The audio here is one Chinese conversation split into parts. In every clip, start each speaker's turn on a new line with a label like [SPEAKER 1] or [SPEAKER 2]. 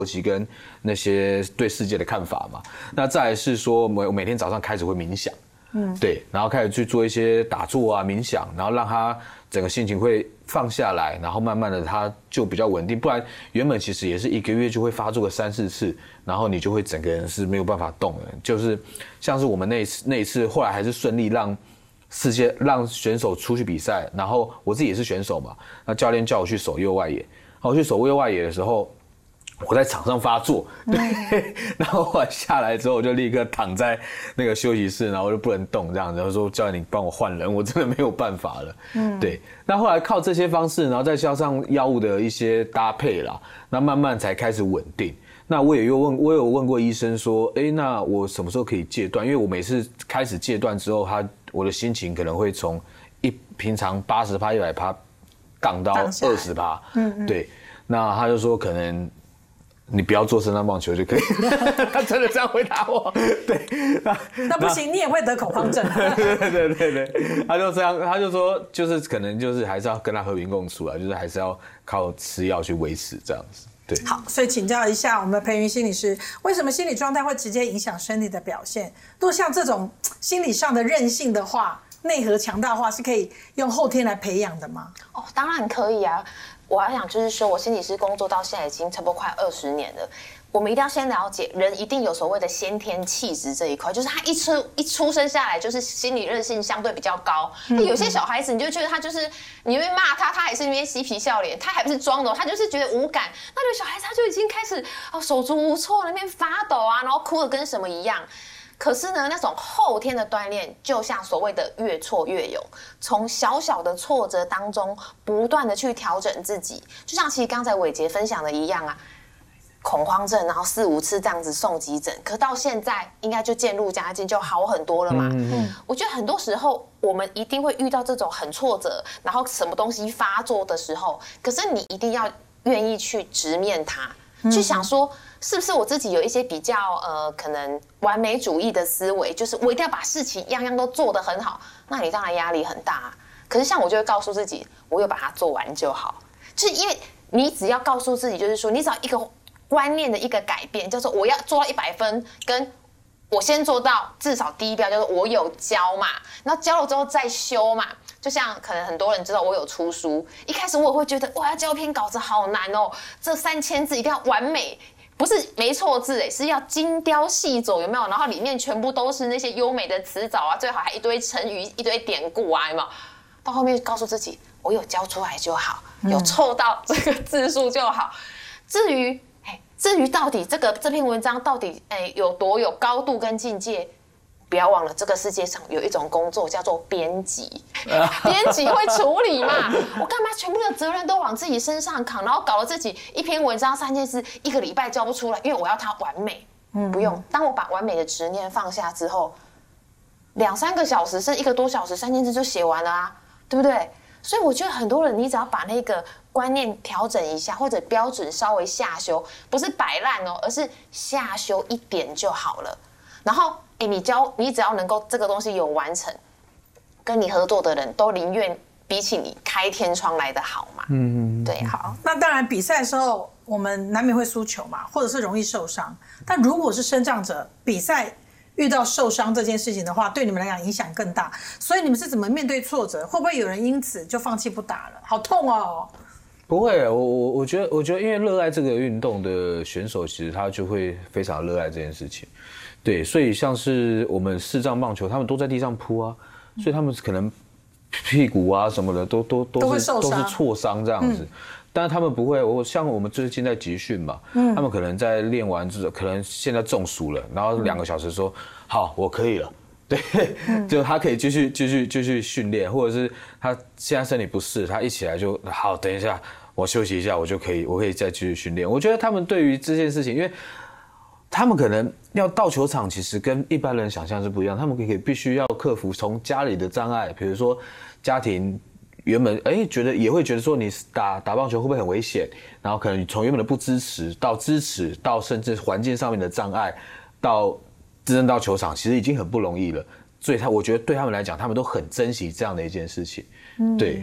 [SPEAKER 1] 期跟那些对世界的看法嘛。那再来是说，我每天早上开始会冥想，对，然后开始去做一些打坐啊、冥想，然后让他整个心情会放下来，然后慢慢的他就比较稳定。不然原本其实也是1个月就会发作个3、4次，然后你就会整个人是没有办法动的。就是像是我们那一次，后来还是顺利让选手出去比赛，然后我自己也是选手嘛，那教练叫我去守右外野，然后我去守右外野的时候。我在场上发作，对，然后后来下来之后，我就立刻躺在那个休息室，然后就不能动这样子。然后说教练，你帮我换人，我真的没有办法了。对。那后来靠这些方式，然后再加上药物的一些搭配啦，那慢慢才开始稳定。那我有问过医生说，那我什么时候可以戒断？因为我每次开始戒断之后，我的心情可能会从平常80%、100%降到20%。对。那他就说可能。你不要做深圳棒球就可以，他真的这样回答我。对，
[SPEAKER 2] 那不行，你也会得恐慌症。
[SPEAKER 1] 对，他就这样，他就说，就是可能就是还是要跟他和平共处啊，就是还是要靠吃药去维持这样子。对，
[SPEAKER 2] 好，所以请教一下我们的培芸心理师，为什么心理状态会直接影响身体的表现？如果像这种心理上的韧性的话，内核强大的话，是可以用后天来培养的吗？
[SPEAKER 3] 哦，当然可以啊。我要想就是说，我心理师工作到现在已经差不多快20年了。我们一定要先了解，人一定有所谓的先天气质这一块，就是他一出生下来就是心理韧性相对比较高。有些小孩子你就觉得他就是你会骂他，他还是那边嬉皮笑脸，他还不是装的，他就是觉得无感。那有小孩子他就已经开始手足无措，那边发抖啊，然后哭得跟什么一样。可是呢，那种后天的锻炼，就像所谓的越挫越勇，从小小的挫折当中不断的去调整自己，就像其实刚才伟杰分享的一样啊，恐慌症，然后4、5次这样子送急诊，可到现在应该就渐入佳境，就好很多了嘛。我觉得很多时候我们一定会遇到这种很挫折，然后什么东西发作的时候，可是你一定要愿意去直面它，去想说。是不是我自己有一些比较可能完美主义的思维，就是我一定要把事情样样都做得很好，那你当然压力很大啊。可是像我就会告诉自己，我有把它做完就好，就是因为你只要告诉自己，就是说你只要一个观念的一个改变，叫做我要做到100分，跟我先做到至少第一标，就是我有教嘛，然后教了之后再修嘛。就像可能很多人知道我有出书，一开始我也会觉得哇，要交篇稿子好难哦，这3000字一定要完美。不是没错字是要精雕细琢，有没有？然后里面全部都是那些优美的词藻啊，最好还一堆成语、一堆典故啊，有没有？到后面告诉自己，我有教出来就好，有凑到这个字数就好。至于到底这篇文章到底有多有高度跟境界，不要忘了，这个世界上有一种工作叫做编辑，编辑会处理嘛？我干嘛全部的责任都往自己身上扛，然后搞得自己一篇文章3000字1个礼拜交不出来，因为我要它完美。不用，当我把完美的执念放下之后，2、3个小时甚至1个多小时，3000字就写完了啊，对不对？所以我觉得很多人，你只要把那个观念调整一下，或者标准稍微下修，不是摆烂哦，而是下修一点就好了。然后你只要能够这个东西有完成，跟你合作的人都宁愿比起你开天窗来的好嘛。对，
[SPEAKER 2] 好。那当然比赛的时候我们难免会输球嘛，或者是容易受伤。但如果是身障者比赛遇到受伤这件事情的话，对你们来讲影响更大。所以你们是怎么面对挫折？会不会有人因此就放弃不打了？好痛哦！
[SPEAKER 1] 不会，我觉得因为热爱这个运动的选手，其实他就会非常热爱这件事情。对，所以像是我们视障棒球，他们都在地上扑啊，所以他们可能屁股啊什么的都是挫伤这样子。但是他们不会，像我们最近在集训嘛，他们可能在练完之后，可能现在中暑了，然后2个小时说好，我可以了。对，就他可以继续训练，或者是他现在身体不适，他一起来就好，等一下我休息一下，我可以再继续训练。我觉得他们对于这件事情，因为他们可能要到球场，其实跟一般人想象是不一样。他们必须要克服从家里的障碍，比如说家庭原本也会觉得说你打棒球会不会很危险，然后可能从原本的不支持到支持，到甚至环境上面的障碍，到真正到球场，其实已经很不容易了。所以我觉得对他们来讲，他们都很珍惜这样的一件事情。对。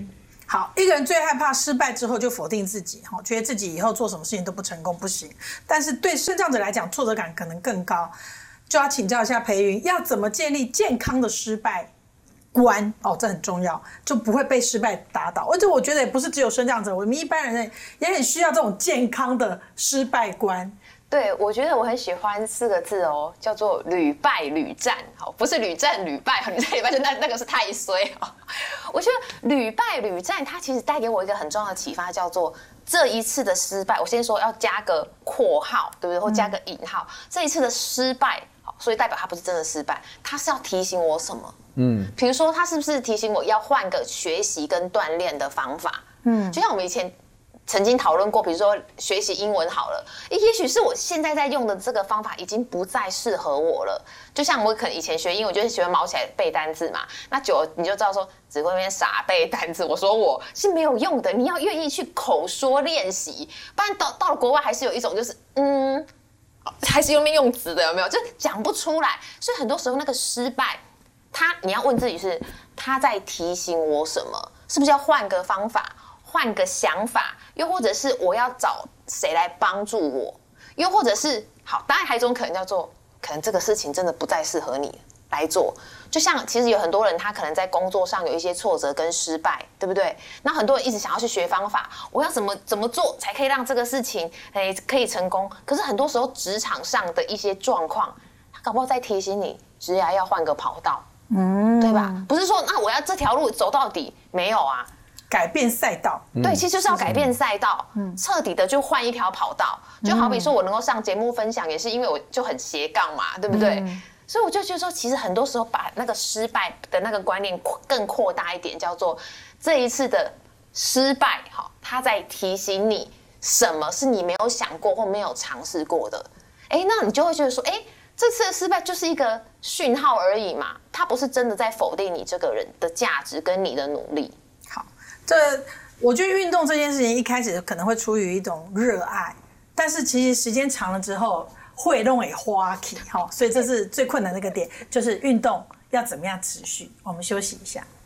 [SPEAKER 2] 好，一个人最害怕失败之后就否定自己，觉得自己以后做什么事情都不成功不行。但是对身障者来讲，挫折感可能更高。就要请教一下培云，要怎么建立健康的失败观？这很重要，就不会被失败打倒。而且我觉得也不是只有身障者，我们一般人也很需要这种健康的失败观。
[SPEAKER 3] 对，我觉得我很喜欢4个字哦，叫做屡败屡战。好，不是屡战屡败，屡战屡败就那个是太衰哦。我觉得屡败屡战，它其实带给我一个很重要的启发，叫做这一次的失败。我先说要加个括号，对不对？或加个引号。这一次的失败，所以代表它不是真的失败，它是要提醒我什么？比如说它是不是提醒我要换个学习跟锻炼的方法？就像我们以前曾经讨论过，比如说学习英文好了，也许是我现在在用的这个方法已经不再适合我了。就像我可能以前学英文，就是喜欢毛起来背单字嘛，那久了你就知道说只会那边傻背单字。我说我是没有用的，你要愿意去口说练习，不然到了国外还是有一种就是还是用词的，有没有？就讲不出来。所以很多时候那个失败，你要问自己是他在提醒我什么？是不是要换个方法？换个想法，又或者是我要找谁来帮助我，又或者是好，当然还有一种可能叫做，可能这个事情真的不再适合你来做。就像其实有很多人，他可能在工作上有一些挫折跟失败，对不对？那很多人一直想要去学方法，我要怎么做才可以让这个事情可以成功？可是很多时候职场上的一些状况，他搞不好在提醒你，职涯要换个跑道，对吧？不是说那我要这条路走到底，没有啊。
[SPEAKER 2] 改变赛道，
[SPEAKER 3] 对，其实就是要改变赛道，彻底的就换一条跑道。就好比说我能够上节目分享，也是因为我就很斜杠嘛，对不对？所以我就觉得说，其实很多时候把那个失败的那个观念更扩大一点，叫做这一次的失败，它在提醒你什么是你没有想过或没有尝试过的。那你就会觉得说，这次的失败就是一个讯号而已嘛，它不是真的在否定你这个人的价值跟你的努力。
[SPEAKER 2] 我觉得运动这件事情一开始可能会出于一种热爱，但是其实时间长了之后会弄也花起，所以这是最困难的一个点，就是运动要怎么样持续。我们休息一下。